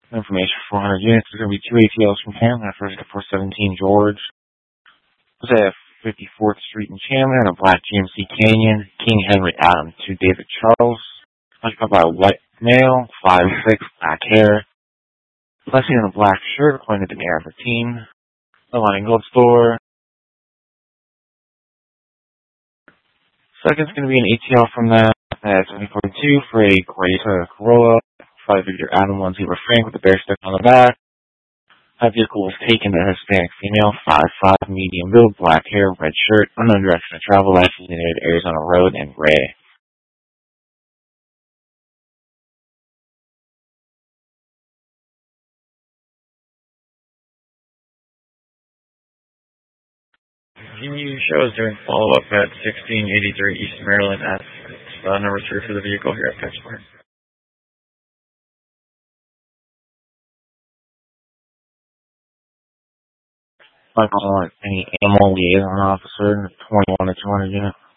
Information for 400 units. There's going to be 2 ATLs from Camden. First to 417 George. Jose 54th Street in Chandler, and a black GMC Canyon. King Henry Adams to David Charles. Occupied by a white male, 5'6", black hair. Flashing in a black shirt, according to the AR-15. Aligning Gold Store. Second's going to be an ATL from that at 742 for a gray Corolla. 5-figure Adam 1 Zebra Frank with a bear stick on the back. That vehicle was taken to a Hispanic female, 5'5", medium build, black hair, red shirt, unknown direction of travel, license in Arizona Road, and gray. Continue shows during follow-up at 1683 East Maryland at number 3 for the vehicle here at PetSmart. Michael, any animal liaison officer, 21 to 200 unit.